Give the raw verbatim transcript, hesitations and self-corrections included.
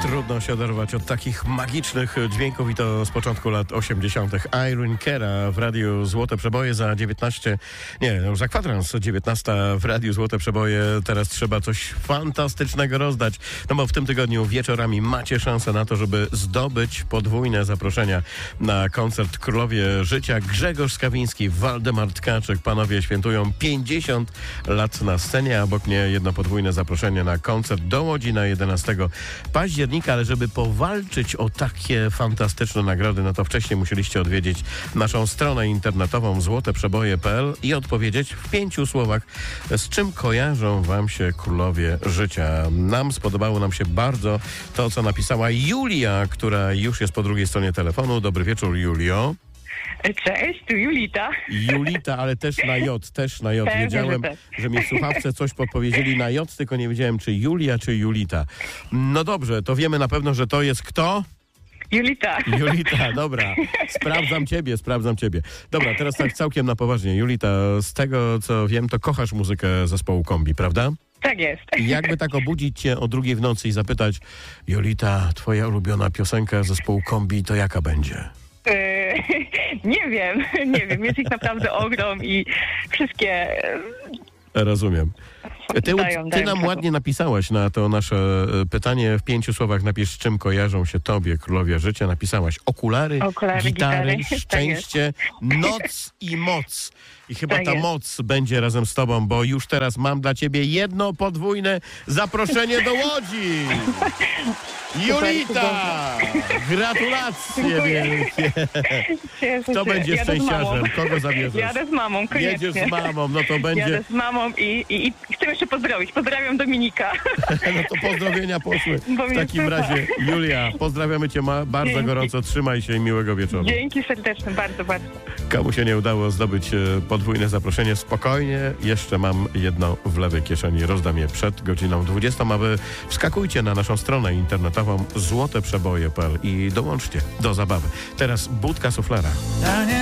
Trudno się oderwać od takich magicznych dźwięków i to z początku lat osiemdziesiątych. Irene Cara w Radiu Złote Przeboje za dziewiętnaście, nie, już za kwadrans dziewiętnasta w Radiu Złote Przeboje. Teraz trzeba coś fantastycznego rozdać, no bo w tym tygodniu wieczorami macie szansę na to, żeby zdobyć podwójne zaproszenia na koncert Królowie Życia. Grzegorz Skawiński, Waldemar Tkaczyk, panowie świętują pięćdziesiąt lat na scenie, a obok mnie jedno podwójne zaproszenie na koncert do Łodzi na jedenastego października, ale żeby powalczyć o takie fantastyczne nagrody, no to wcześniej musieliście odwiedzić naszą stronę internetową złote przeboje kropka p l i odpowiedzieć w pięciu słowach, z czym kojarzą wam się Królowie Życia. Nam spodobało nam się bardzo to, co napisała Julia, która już jest po drugiej stronie telefonu. Dobry wieczór, Julio. Cześć, tu Julita. Julita, ale też na J, też na J. Pewnie, Wiedziałem, że, że mi w słuchawce coś podpowiedzieli na J, tylko nie wiedziałem, czy Julia, czy Julita. No dobrze, to wiemy na pewno, że to jest kto? Julita. Julita, dobra. Sprawdzam ciebie, sprawdzam ciebie. Dobra, teraz tak całkiem na poważnie. Julita, z tego co wiem, to kochasz muzykę zespołu Kombi, prawda? Tak jest. I jakby tak obudzić cię o drugiej w nocy i zapytać, Julita, twoja ulubiona piosenka zespołu Kombi to jaka będzie? Nie wiem, nie wiem. Jest ich naprawdę ogrom i wszystkie... Rozumiem. Ty, dają, ty dają nam tego. ładnie napisałaś na to nasze pytanie. W pięciu słowach napisz, z czym kojarzą się tobie Królowie Życia. Napisałaś okulary, Okulary, gitary, gitary. szczęście, noc i moc. I chyba Tak ta jest. moc będzie razem z tobą, bo już teraz mam dla ciebie jedno podwójne zaproszenie do Łodzi. Julita! Gratulacje Dziękuję. wielkie! Cieszę Kto się. będzie Jadę z szczęściarzem? mamą. Kogo zabierzesz? Jadę z mamą, koniecznie. Jedziesz z mamą, no to będzie... Jadę z mamą i, i, i chcę jeszcze pozdrowić. Pozdrawiam Dominika. No to pozdrowienia poszły. Bo W mnie takim słucha. razie, Julia, pozdrawiamy cię ma bardzo Dzięki. gorąco. Trzymaj się i miłego wieczoru. Dzięki serdeczne, bardzo, bardzo. Komu się nie udało zdobyć e, podwójne zaproszenie, spokojnie. Jeszcze mam jedno w lewej kieszeni. Rozdam je przed godziną dwudziestą, a wy wskakujcie na naszą stronę internetową złote przeboje kropka p l i dołączcie do zabawy. Teraz budka suflera.